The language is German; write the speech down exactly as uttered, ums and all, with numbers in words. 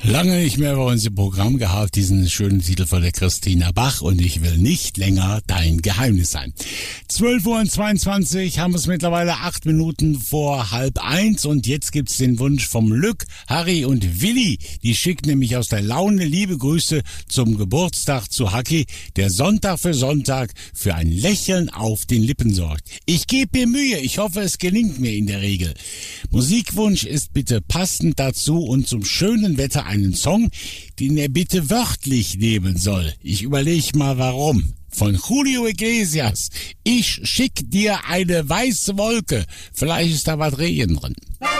Lange nicht mehr bei uns im Programm gehabt, diesen schönen Titel von der Christina Bach, und ich will nicht länger dein Geheimnis sein. zwölf Uhr zweiundzwanzig haben wir es mittlerweile, acht Minuten vor halb eins, und jetzt gibt's den Wunsch vom Lück, Harry und Willi. Die schicken nämlich aus der Laune liebe Grüße zum Geburtstag zu Haki, der Sonntag für Sonntag für ein Lächeln auf den Lippen sorgt. Ich gebe mir Mühe, ich hoffe, es gelingt mir in der Regel. Musikwunsch ist bitte passend dazu und zum schönen Wetter einen Song, den er bitte wörtlich nehmen soll. Ich überlege mal warum. Von Julio Iglesias. Ich schick dir eine weiße Wolke. Vielleicht ist da was Regen drin.